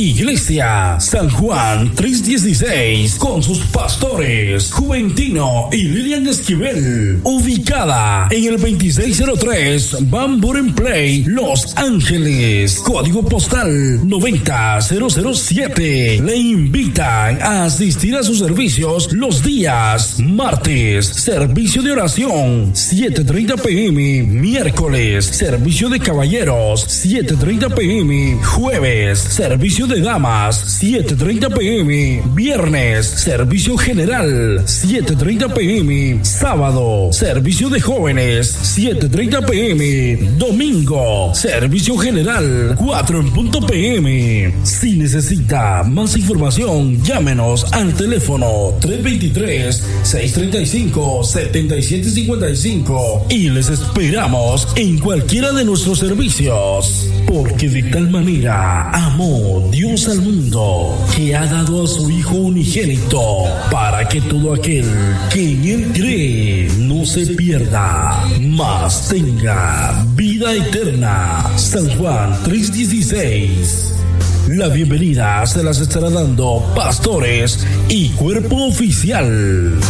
Iglesia San Juan 316 con sus pastores Juventino y Lilian Esquivel, ubicada en el 2603 Van Buren Place, Los Ángeles, código postal 90007. Le invitan a asistir a sus servicios los días martes, servicio de oración 7:30 p.m, miércoles, servicio de caballeros 7:30 p.m, jueves, servicio de damas 7:30 p.m, viernes, servicio general 7:30 p.m, sábado, servicio de jóvenes 7:30 p.m, domingo, servicio general 4 en punto p.m. Si necesita más información, llámenos al teléfono 323-635-7755 y les esperamos en cualquiera de nuestros servicios, porque de tal manera amó Dios al mundo que ha dado a su Hijo unigénito, para que todo aquel que en Él cree no se pierda, mas tenga vida eterna. San Juan 3:16. La bienvenida se las estará dando pastores y cuerpo oficial.